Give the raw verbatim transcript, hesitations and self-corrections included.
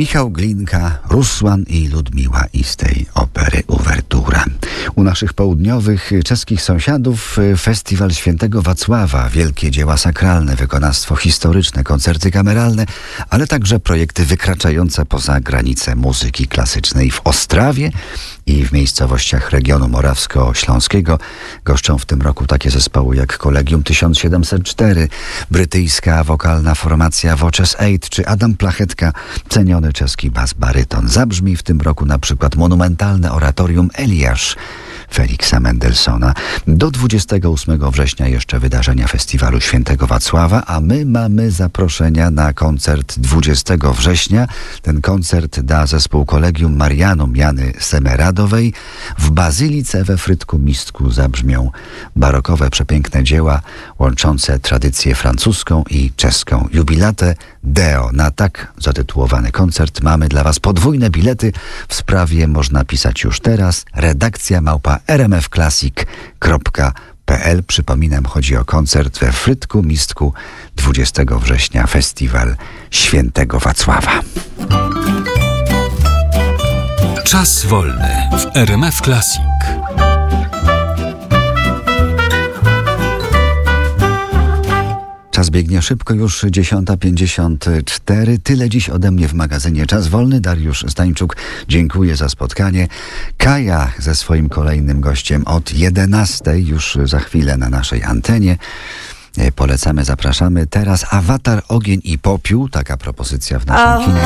Michał Glinka, Rusłan i Ludmiła i z tej opery Uwertura. U naszych południowych czeskich sąsiadów Festiwal Świętego Wacława, wielkie dzieła sakralne, wykonawstwo historyczne, koncerty kameralne, ale także projekty wykraczające poza granice muzyki klasycznej. W Ostrawie i w miejscowościach regionu morawsko-śląskiego goszczą w tym roku takie zespoły jak Kolegium tysiąc siedemset cztery, brytyjska wokalna formacja Voces osiem czy Adam Plachetka, ceniony czeski bas-baryton. Zabrzmi w tym roku na przykład monumentalne oratorium Eliasz Feliksa Mendelssohna. Do dwudziestego ósmego września jeszcze wydarzenia Festiwalu Świętego Wacława, a my mamy zaproszenia na koncert dwudziestego września. Ten koncert da zespół Kolegium Marianum Jany Semeradowej. W Bazylice we Frytku-Mistku zabrzmią barokowe, przepiękne dzieła łączące tradycję francuską i czeską. Jubilate Deo. Na tak zatytułowany koncert mamy dla Was podwójne bilety. W sprawie można pisać już teraz. Redakcja małpa r m f classic kropka p l. Przypominam, chodzi o koncert we Frytku-Mistku dwudziestego września. Festiwal Świętego Wacława. Czas wolny w R M F Classic. Czas biegnie szybko, już dziesiąta pięćdziesiąt cztery. Tyle dziś ode mnie w magazynie Czas Wolny. Dariusz Stańczuk, dziękuję za spotkanie. Kaja ze swoim kolejnym gościem od jedenastej, już za chwilę na naszej antenie. Polecamy, zapraszamy. Teraz Awatar, Ogień i Popiół. Taka propozycja w naszym kinie.